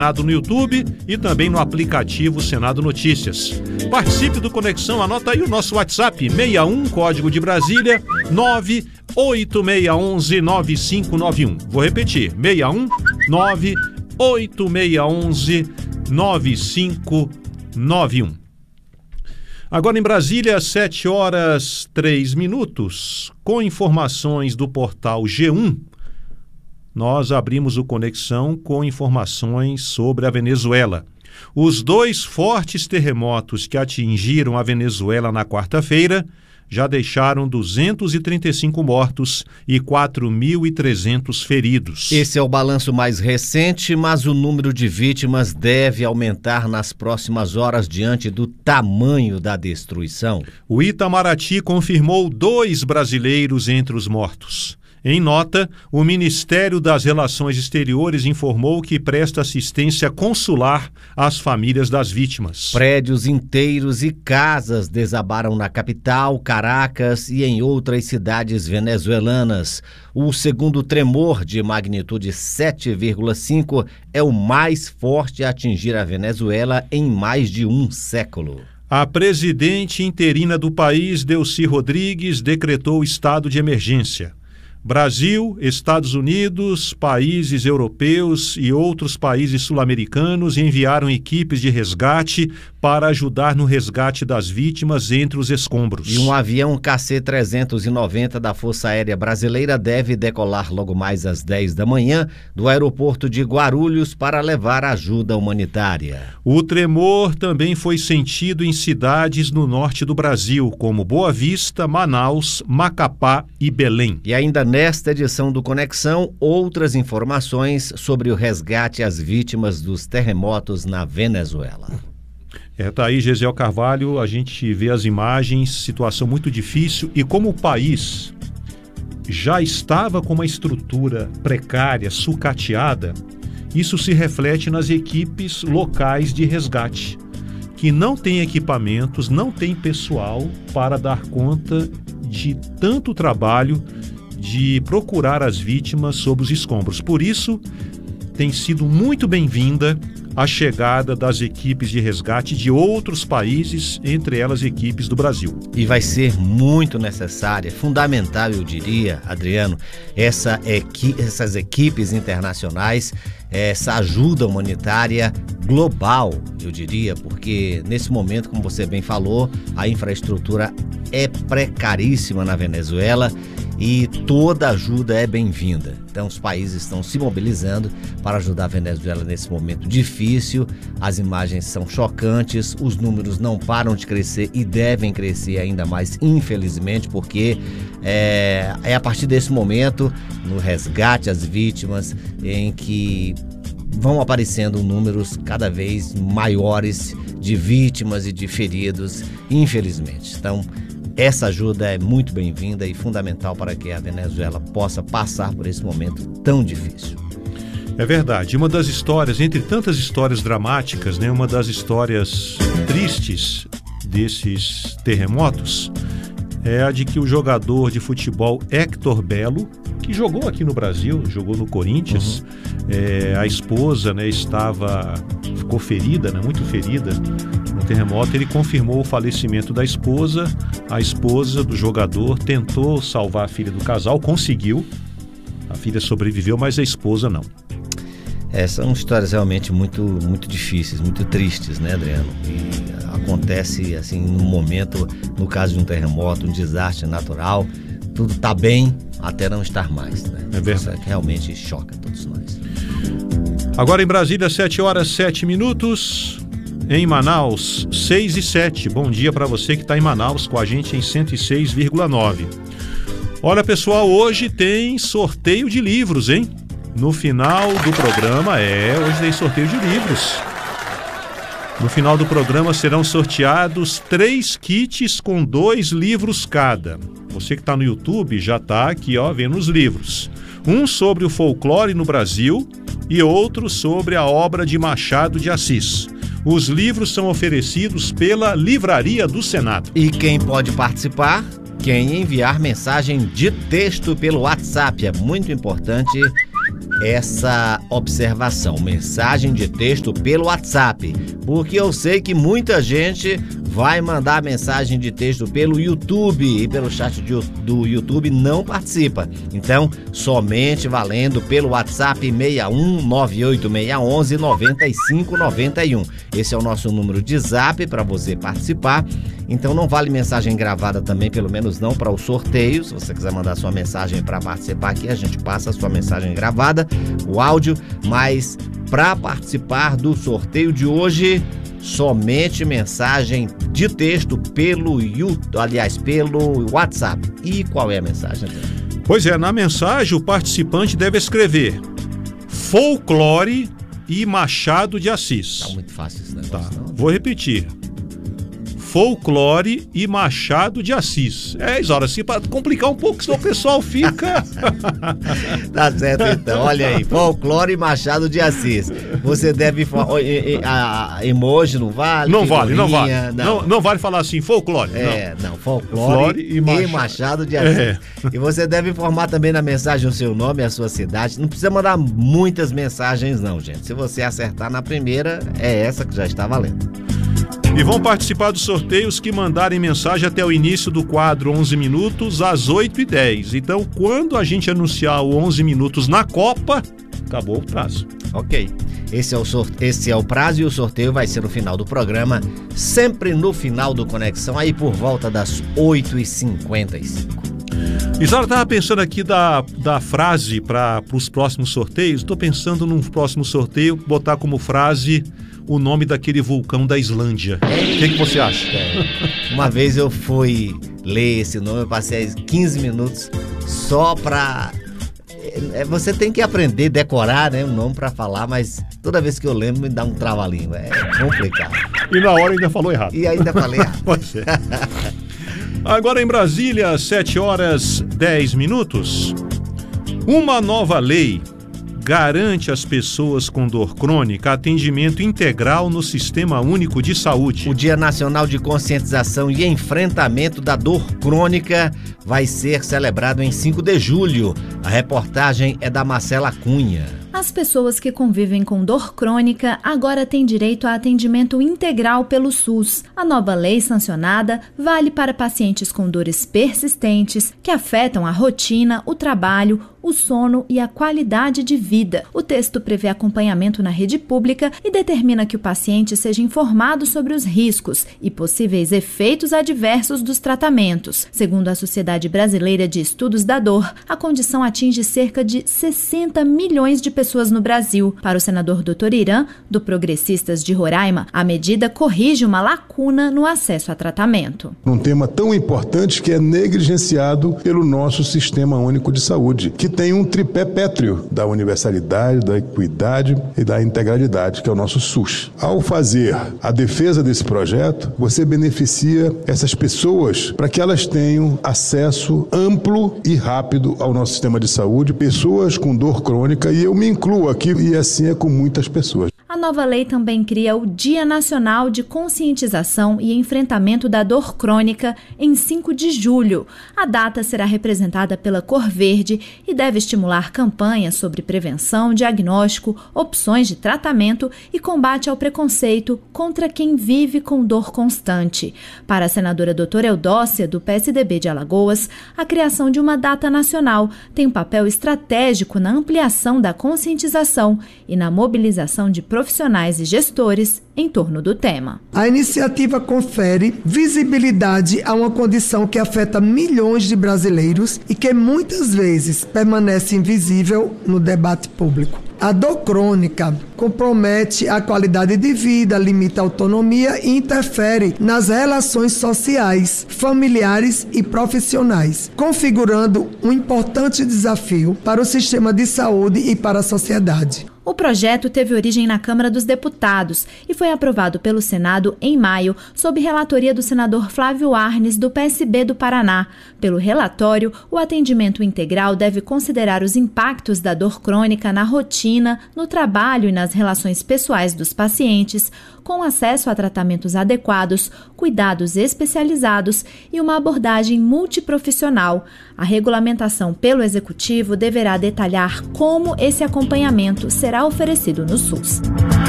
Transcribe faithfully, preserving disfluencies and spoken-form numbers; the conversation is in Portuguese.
Senado no YouTube e também no aplicativo Senado Notícias. Participe do Conexão, anota aí o nosso WhatsApp, sessenta e um, código de Brasília, nove oito seis um um nove cinco nove um. Vou repetir, sessenta e um, nove oito seis um um nove cinco nove um. Agora em Brasília, sete horas três minutos, com informações do portal G um, nós abrimos o Conexão com informações sobre a Venezuela. Os dois fortes terremotos que atingiram a Venezuela na quarta-feira já deixaram duzentos e trinta e cinco mortos e quatro mil e trezentos feridos. Esse é o balanço mais recente, mas o número de vítimas deve aumentar nas próximas horas diante do tamanho da destruição. O Itamaraty confirmou dois brasileiros entre os mortos. Em nota, o Ministério das Relações Exteriores informou que presta assistência consular às famílias das vítimas. Prédios inteiros e casas desabaram na capital, Caracas, e em outras cidades venezuelanas. O segundo tremor, de magnitude sete vírgula cinco, é o mais forte a atingir a Venezuela em mais de um século. A presidente interina do país, Delcy Rodrigues, decretou estado de emergência. Brasil, Estados Unidos, países europeus e outros países sul-americanos enviaram equipes de resgate para ajudar no resgate das vítimas entre os escombros. E um avião K C trezentos e noventa da Força Aérea Brasileira deve decolar logo mais às dez da manhã do aeroporto de Guarulhos para levar ajuda humanitária. O tremor também foi sentido em cidades no norte do Brasil, como Boa Vista, Manaus, Macapá e Belém. E ainda nesta edição do Conexão, outras informações sobre o resgate às vítimas dos terremotos na Venezuela. É, tá aí, Gesiel Carvalho, a gente vê as imagens, situação muito difícil, e como o país já estava com uma estrutura precária, sucateada, isso se reflete nas equipes locais de resgate, que não têm equipamentos, não têm pessoal para dar conta de tanto trabalho de procurar as vítimas sob os escombros. Por isso, tem sido muito bem-vinda a chegada das equipes de resgate de outros países, entre elas equipes do Brasil. E vai ser muito necessária, fundamental, eu diria, Adriano, essa equi- essas equipes internacionais, essa ajuda humanitária global, eu diria, porque nesse momento, como você bem falou, a infraestrutura é precaríssima na Venezuela e toda ajuda é bem-vinda. Então os países estão se mobilizando para ajudar a Venezuela nesse momento difícil. As imagens são chocantes, os números não param de crescer e devem crescer ainda mais, infelizmente, porque é, é a partir desse momento, no resgate às vítimas, em que vão aparecendo números cada vez maiores de vítimas e de feridos, infelizmente. Então, essa ajuda é muito bem-vinda e fundamental para que a Venezuela possa passar por esse momento tão difícil. É verdade. Uma das histórias, entre tantas histórias dramáticas, né, uma das histórias tristes desses terremotos é a de que o jogador de futebol Héctor Belo, que jogou aqui no Brasil, jogou no Corinthians, uhum. é, a esposa, né, estava, ficou ferida, né, muito ferida no terremoto. Ele confirmou o falecimento da esposa. A esposa do jogador tentou salvar a filha do casal, conseguiu. A filha sobreviveu, mas a esposa não. É, são histórias realmente muito, muito difíceis, muito tristes, né, Adriano? E acontece assim num momento, no caso de um terremoto, um desastre natural, tudo está bem até não estar mais, né? É verdade. Isso é que realmente choca todos nós. Agora em Brasília, sete horas e sete minutos. Em Manaus, seis e sete. Bom dia para você que está em Manaus com a gente em cento e seis vírgula nove. Olha, pessoal, hoje tem sorteio de livros, hein? No final do programa, é, hoje tem sorteio de livros. No final do programa serão sorteados três kits com dois livros cada. Você que está no YouTube já está aqui, ó, vendo os livros. Um sobre o folclore no Brasil e outro sobre a obra de Machado de Assis. Os livros são oferecidos pela Livraria do Senado. E quem pode participar? Quem enviar mensagem de texto pelo WhatsApp. É muito importante essa observação, mensagem de texto pelo WhatsApp, porque eu sei que muita gente vai mandar mensagem de texto pelo YouTube e pelo chat de, do YouTube não participa. Então, somente valendo pelo WhatsApp seis um nove oito seis um um nove cinco nove um. Esse é o nosso número de zap para você participar. Então não vale mensagem gravada também, pelo menos não para o sorteio. Se você quiser mandar sua mensagem para participar aqui, a gente passa a sua mensagem gravada, o áudio, mas para participar do sorteio de hoje, somente mensagem de texto pelo YouTube, aliás, pelo WhatsApp. E qual é a mensagem? Pois é, na mensagem o participante deve escrever Folclore e Machado de Assis. Tá muito fácil esse negócio, tá. Não? Vou repetir. Folclore e Machado de Assis. É, Isaura, assim, para complicar um pouco, senão o pessoal fica... Tá certo, então. Olha aí, Folclore e Machado de Assis. Você deve... A, a emoji não vale? Não vale, não vale. Não. Não, não vale falar assim, folclore. É, não, não Folclore Folclore e, Machado. e Machado de Assis. É. E você deve informar também na mensagem o seu nome e a sua cidade. Não precisa mandar muitas mensagens não, gente. Se você acertar na primeira, é essa que já está valendo. E vão participar dos sorteios que mandarem mensagem até o início do quadro onze minutos às oito e dez. Então, quando a gente anunciar o onze minutos na Copa, acabou o prazo. Ok. Esse é, o sorte... Esse é o prazo e o sorteio vai ser no final do programa, sempre no final do Conexão, aí por volta das oito e cinquenta e cinco. Isaura, estava pensando aqui da, da frase para os próximos sorteios. Estou pensando num próximo sorteio, botar como frase o nome daquele vulcão da Islândia. O que, que você acha? É. Uma vez eu fui ler esse nome, eu passei quinze minutos só pra... É, você tem que aprender, decorar, né, o nome pra falar, mas toda vez que eu lembro me dá um trava-língua. É complicado. E na hora ainda falou errado. E ainda falei errado. Pode ser. Agora em Brasília, sete horas dez minutos. Uma nova lei garante às pessoas com dor crônica atendimento integral no Sistema Único de Saúde. O Dia Nacional de Conscientização e Enfrentamento da Dor Crônica vai ser celebrado em cinco de julho. A reportagem é da Marcela Cunha. As pessoas que convivem com dor crônica agora têm direito a atendimento integral pelo SUS. A nova lei sancionada vale para pacientes com dores persistentes que afetam a rotina, o trabalho, o sono e a qualidade de vida. O texto prevê acompanhamento na rede pública e determina que o paciente seja informado sobre os riscos e possíveis efeitos adversos dos tratamentos. Segundo a Sociedade Brasileira de Estudos da Dor, a condição atinge cerca de sessenta milhões de pessoas no Brasil. Para o senador doutor Irã, do Progressistas de Roraima, a medida corrige uma lacuna no acesso a tratamento. Um tema tão importante que é negligenciado pelo nosso Sistema Único de Saúde, que tem um tripé pétreo da universalidade, da equidade e da integralidade, que é o nosso SUS. Ao fazer a defesa desse projeto, você beneficia essas pessoas para que elas tenham acesso amplo e rápido ao nosso sistema de saúde, pessoas com dor crônica, e eu me incluo aqui, e assim é com muitas pessoas. A nova lei também cria o Dia Nacional de Conscientização e Enfrentamento da Dor Crônica em cinco de julho. A data será representada pela cor verde e deve estimular campanhas sobre prevenção, diagnóstico, opções de tratamento e combate ao preconceito contra quem vive com dor constante. Para a senadora doutora Eudócia, do P S D B de Alagoas, a criação de uma data nacional tem um papel estratégico na ampliação da conscientização e na mobilização de profissionais e gestores em torno do tema. A iniciativa confere visibilidade a uma condição que afeta milhões de brasileiros e que muitas vezes permanece invisível no debate público. A dor crônica compromete a qualidade de vida, limita a autonomia e interfere nas relações sociais, familiares e profissionais, configurando um importante desafio para o sistema de saúde e para a sociedade. O projeto teve origem na Câmara dos Deputados e foi aprovado pelo Senado em maio, sob relatoria do senador Flávio Arnes, do P S B do Paraná. Pelo relatório, o atendimento integral deve considerar os impactos da dor crônica na rotina, no trabalho e nas relações pessoais dos pacientes, com acesso a tratamentos adequados, cuidados especializados e uma abordagem multiprofissional. A regulamentação pelo Executivo deverá detalhar como esse acompanhamento será oferecido no SUS.